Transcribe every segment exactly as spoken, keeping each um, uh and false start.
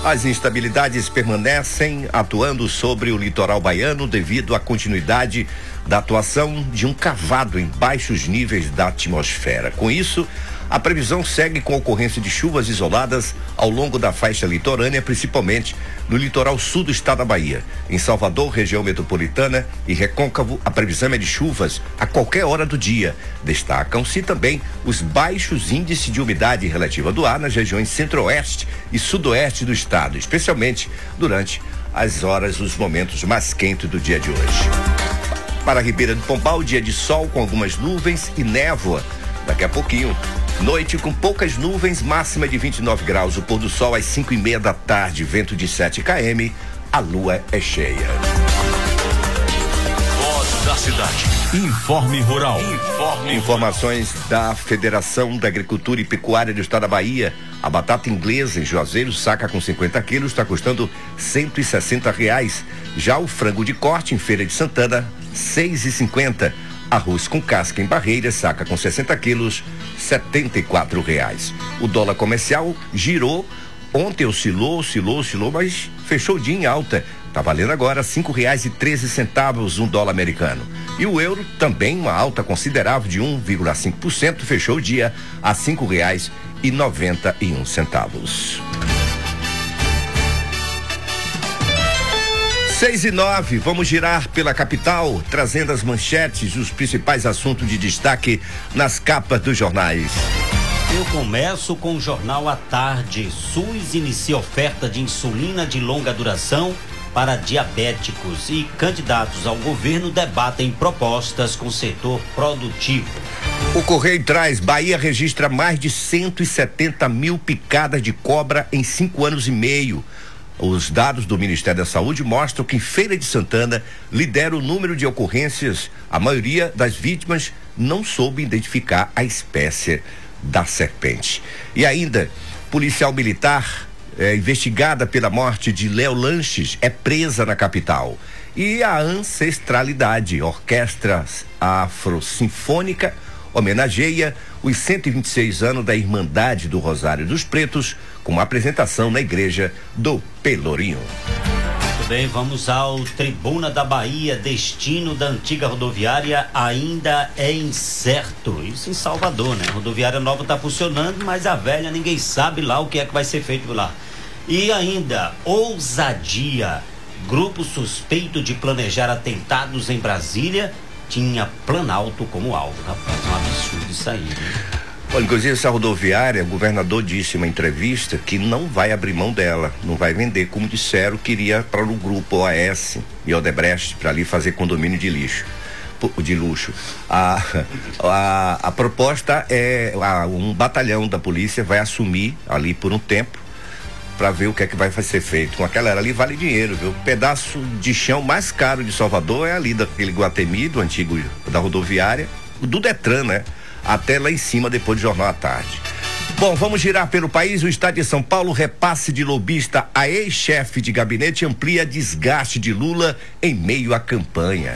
As instabilidades permanecem atuando sobre o litoral baiano devido à continuidade da atuação de um cavado em baixos níveis da atmosfera. Com isso, a previsão segue com a ocorrência de chuvas isoladas ao longo da faixa litorânea, principalmente no litoral sul do estado da Bahia. Em Salvador, região metropolitana e Recôncavo, a previsão é de chuvas a qualquer hora do dia. Destacam-se também os baixos índices de umidade relativa do ar nas regiões centro-oeste e sudoeste do estado, especialmente durante as horas, os momentos mais quentes do dia de hoje. Para a Ribeira do Pombal, dia de sol com algumas nuvens e névoa. Daqui a pouquinho, noite com poucas nuvens, máxima de vinte e nove graus. O pôr do sol às cinco e meia da tarde, vento de sete quilômetros, a lua é cheia. Voz da cidade. Informe Rural. Informe Informações da Federação da Agricultura e Pecuária do estado da Bahia. A batata inglesa em Juazeiro, saca com cinquenta quilos, está custando cento e sessenta reais. Já o frango de corte em Feira de Santana, seis e cinquenta. Arroz com casca em Barreiras, saca com sessenta quilos, setenta e quatro reais. O dólar comercial girou, ontem oscilou, oscilou, oscilou, mas fechou o dia em alta. Tá valendo agora cinco reais e treze centavos um dólar americano. E o euro também uma alta considerável de um vírgula cinco por cento, fechou o dia a cinco reais e noventa e um centavos. Seis e nove, vamos girar pela capital, trazendo as manchetes e os principais assuntos de destaque nas capas dos jornais. Eu começo com o Jornal à Tarde. SUS inicia oferta de insulina de longa duração para diabéticos e candidatos ao governo debatem propostas com o setor produtivo. O Correio traz: Bahia registra mais de cento e setenta mil picadas de cobra em cinco anos e meio. Os dados do Ministério da Saúde mostram que Feira de Santana lidera o número de ocorrências. A maioria das vítimas não soube identificar a espécie da serpente. E ainda, policial militar é, investigada pela morte de Léo Lanches é presa na capital. E a ancestralidade, orquestra afro-sinfônica, homenageia os cento e vinte e seis anos da Irmandade do Rosário dos Pretos, com uma apresentação na igreja do Pelourinho. Muito bem, vamos ao Tribuna da Bahia. Destino da antiga rodoviária ainda é incerto. Isso em Salvador, né? A rodoviária nova está funcionando, mas a velha ninguém sabe lá o que é que vai ser feito lá. E ainda, ousadia. Grupo suspeito de planejar atentados em Brasília tinha Planalto como alvo. Rapaz, é um absurdo isso aí, né? Olha, inclusive essa rodoviária, o governador disse em uma entrevista que não vai abrir mão dela, não vai vender, como disseram, queria para o grupo O A S e Odebrecht para ali fazer condomínio de lixo, de luxo. A, a, a proposta é, a, um batalhão da polícia vai assumir ali por um tempo para ver o que é que vai ser feito. Com aquela era ali vale dinheiro, viu? O pedaço de chão mais caro de Salvador é ali daquele Guatemi, do antigo, da rodoviária, do Detran, né? Até lá em cima, depois do Jornal à Tarde. Bom, vamos girar pelo país. O estado de São Paulo, repasse de lobista a ex-chefe de gabinete amplia desgaste de Lula em meio à campanha.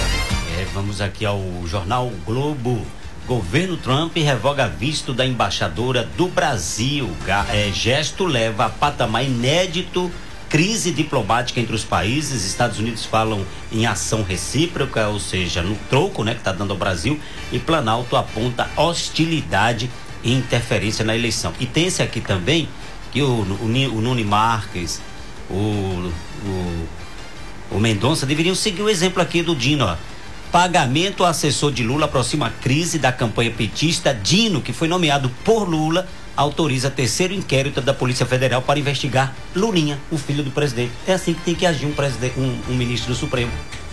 É, vamos aqui ao Jornal Globo. Governo Trump revoga visto da embaixadora do Brasil. É, gesto leva a patamar inédito. Crise diplomática entre os países. Estados Unidos falam em ação recíproca, ou seja, no troco, né, que está dando ao Brasil, e Planalto aponta hostilidade e interferência na eleição. E tem esse aqui também, que o, o, o Nunes Marques, o, o, o Mendonça deveriam seguir o exemplo aqui do Dino, ó. Pagamento ao assessor de Lula aproxima a crise da campanha petista. Dino, que foi nomeado por Lula, autoriza terceiro inquérito da Polícia Federal para investigar Lulinha, o filho do presidente. É assim que tem que agir um, presidente, um, um ministro do Supremo.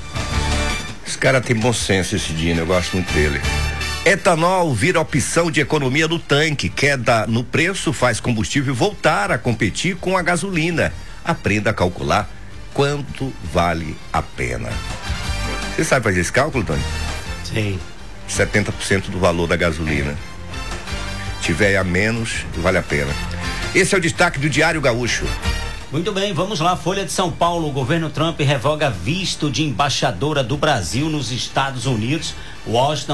Esse cara tem bom senso, esse Dino, eu gosto muito dele. Etanol vira opção de economia do tanque. Queda no preço faz combustível voltar a competir com a gasolina. Aprenda a calcular quanto vale a pena. Você sabe fazer esse cálculo, Tony? Sim. setenta por cento do valor da gasolina. Tiver a menos, vale a pena. Esse é o destaque do Diário Gaúcho. Muito bem, vamos lá. Folha de São Paulo. O governo Trump revoga visto de embaixadora do Brasil nos Estados Unidos. Washington